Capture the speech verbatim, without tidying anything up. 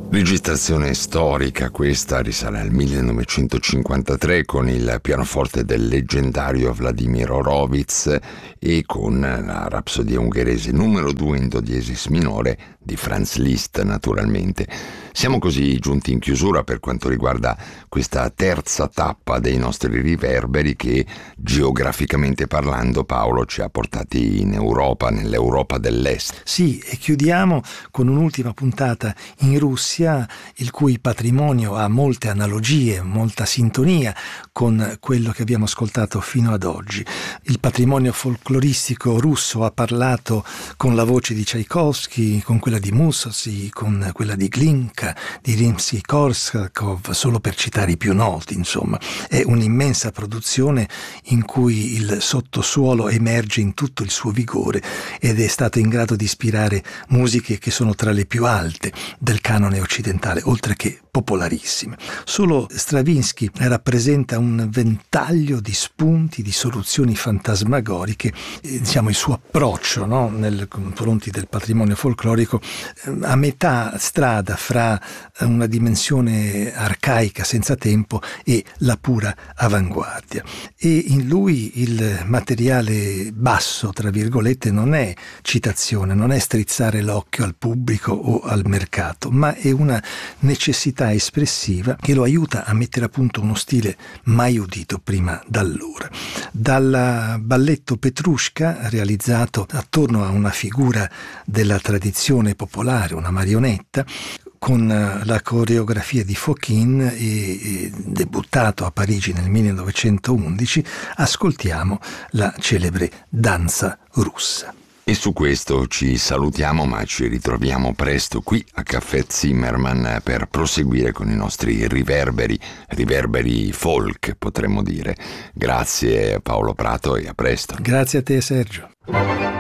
Registrazione storica questa, risale al millenovecentocinquantatré con il pianoforte del leggendario Vladimir Horowitz e con la rapsodia ungherese numero due in do diesis minore di Franz Liszt, naturalmente. Siamo così giunti in chiusura per quanto riguarda questa terza tappa dei nostri riverberi che, geograficamente parlando, Paolo, ci ha portati in Europa, nell'Europa dell'Est. Sì, e chiudiamo con un'ultima puntata in Russia, il cui patrimonio ha molte analogie, molta sintonia con quello che abbiamo ascoltato fino ad oggi. Il patrimonio folcloristico russo ha parlato con la voce di Tchaikovsky, con quella di Mussorgsky, con quella di Glinka, di Rimsky-Korsakov, solo per citare i più noti. Insomma, è un'immensa produzione in cui il sottosuolo emerge in tutto il suo vigore ed è stato in grado di ispirare musiche che sono tra le più alte del canone occidentale, oltre che popolarissime. Solo Stravinsky rappresenta un ventaglio di spunti, di soluzioni fantasmagoriche, eh, diciamo il suo approccio, no, nei confronti del patrimonio folclorico, eh, a metà strada fra una dimensione arcaica senza tempo e la pura avanguardia. E in lui il materiale basso, tra virgolette, non è citazione, non è strizzare l'occhio al pubblico o al mercato, ma è una necessità espressiva che lo aiuta a mettere a punto uno stile mai udito prima d'allora. Dal balletto Petrushka, realizzato attorno a una figura della tradizione popolare, una marionetta, con la coreografia di Fokine e, e debuttato a Parigi nel millenovecentoundici, ascoltiamo la celebre danza russa. E su questo ci salutiamo, ma ci ritroviamo presto qui a Caffè Zimmermann per proseguire con i nostri riverberi, riverberi folk potremmo dire. Grazie Paolo Prato e a presto. Grazie a te Sergio.